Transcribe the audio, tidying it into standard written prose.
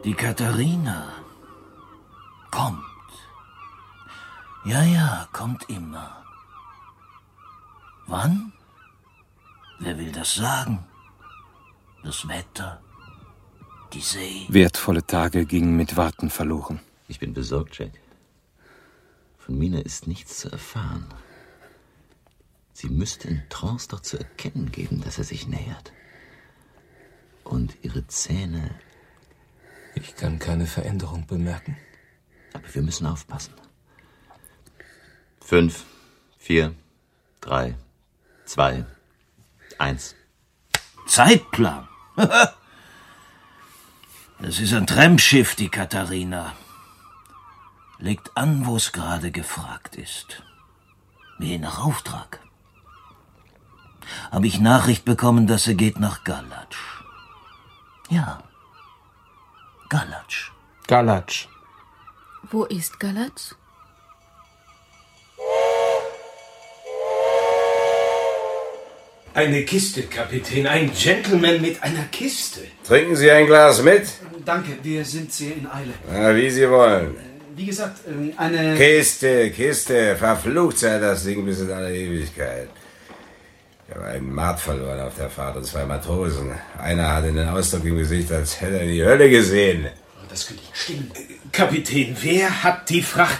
Die Katharina kommt. Ja, kommt immer. Wann? Wer will das sagen? Das Wetter, die See. Wertvolle Tage gingen mit Warten verloren. Ich bin besorgt, Jack. Von Mina ist nichts zu erfahren. Sie müsste in Trance doch zu erkennen geben, dass er sich nähert. Und ihre Zähne... Ich kann keine Veränderung bemerken. Aber wir müssen aufpassen. 5, 4, 3, 2, 1. Zeitplan. Das ist ein Trampschiff, die Katharina. Legt an, wo es gerade gefragt ist. Je nach Auftrag. Habe ich Nachricht bekommen, dass sie geht nach Galatsch. Ja. Galatsch. Galatsch. Wo ist Galatsch? Eine Kiste, Kapitän. Ein Gentleman mit einer Kiste. Trinken Sie ein Glas mit? Danke, wir sind sehr in Eile. Na, wie Sie wollen. Wie gesagt, eine... Kiste. Verflucht sei das Ding bis in alle Ewigkeit. Ich habe einen Maat verloren auf der Fahrt und 2 Matrosen. Einer hatte einen Ausdruck im Gesicht, als hätte er die Hölle gesehen. Das könnte nicht stimmen. Kapitän, wer hat die Fracht